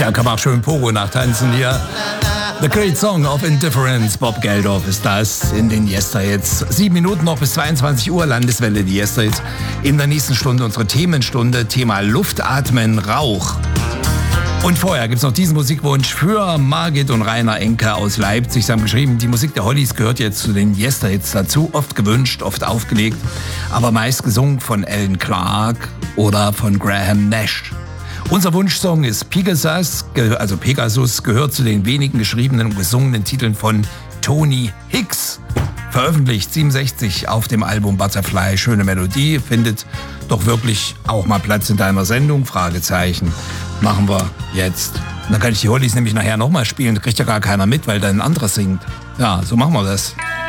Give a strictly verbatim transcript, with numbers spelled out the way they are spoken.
Da kann man auch schön Pogo nachtanzen hier. The Great Song of Indifference, Bob Geldof ist das in den Yesterhits. Sieben Minuten noch bis zweiundzwanzig Uhr, Landeswelle, die Yesterhits. In der nächsten Stunde unsere Themenstunde, Thema Luft, Atmen, Rauch. Und vorher gibt es noch diesen Musikwunsch für Margit und Rainer Enke aus Leipzig. Sie haben geschrieben, die Musik der Hollies gehört jetzt zu den Yesterhits dazu. Oft gewünscht, oft aufgelegt, aber meist gesungen von Alan Clark oder von Graham Nash. Unser Wunschsong ist Pegasus, also Pegasus, gehört zu den wenigen geschriebenen und gesungenen Titeln von Tony Hicks. Veröffentlicht siebenundsechzig auf dem Album Butterfly. Schöne Melodie, findet doch wirklich auch mal Platz in deiner Sendung? Fragezeichen. Machen wir jetzt. Dann kann ich die Hollies nämlich nachher nochmal spielen. Da kriegt ja gar keiner mit, weil da ein anderer singt. Ja, so machen wir das.